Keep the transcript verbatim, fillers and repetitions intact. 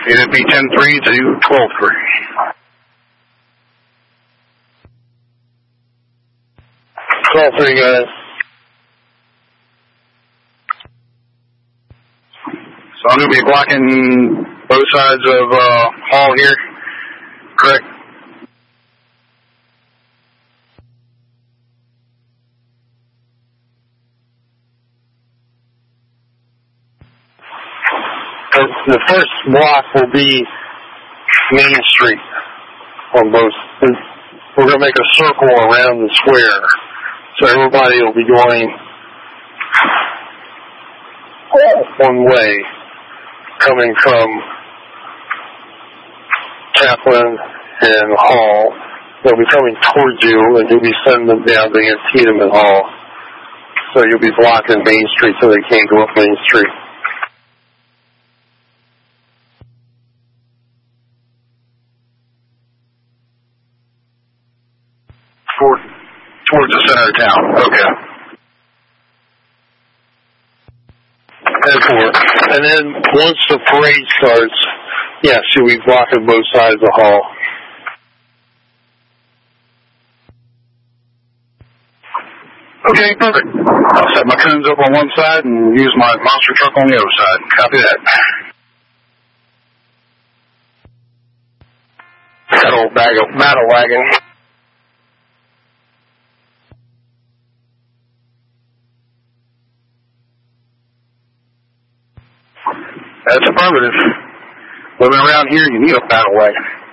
It'd be ten three to twelve three. twelve three, guys. So I'm going to be blocking both sides of uh, Hall here, correct? The first block will be Main Street on both. We're going to make a circle around the square, so everybody will be going one way, coming from Kaplan and Hall. They'll be coming towards you, and you'll be sending them down to Antietam and Hall. So you'll be blocking Main Street so they can't go up Main Street. Toward, towards the center of town. Okay. And four. And then once the parade starts, yes, you'll be blocking both sides of the hall. Okay, perfect. I'll set my cones up on one side and use my monster truck on the other side. Copy that. That old bag of battle wagon. That's affirmative. Living around here, you need a battle wagon.